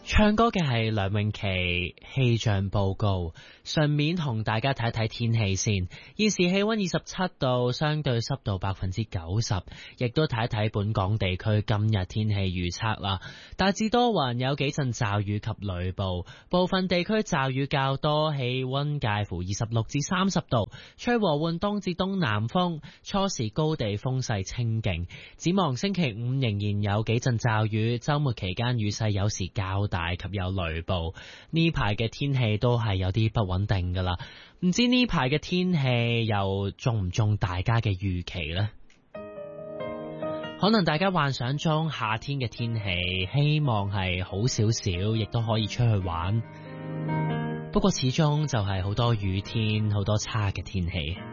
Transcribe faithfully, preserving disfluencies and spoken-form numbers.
唱歌嘅係梁詠琪，氣象報告。順便同大家睇睇天氣先。現時氣溫二十七度，相對濕度百分之九十。亦都睇一睇本港地區今日天氣預測啦。大致多雲，有幾陣驟雨及雷暴，部分地區驟雨較多，氣溫介乎二十六至三十度，吹和緩東至東南風，初時高地風勢清勁。展望星期五仍然有幾陣驟雨，週末期間雨勢有時較大及有雷暴。呢排嘅天氣都係有啲不穩定噶啦，唔知呢排嘅天氣又中唔中大家嘅預期呢？可能大家幻想中夏天嘅天氣，希望係好少少，亦都可以出去玩。不過始終就係好多雨天，好多差嘅天氣。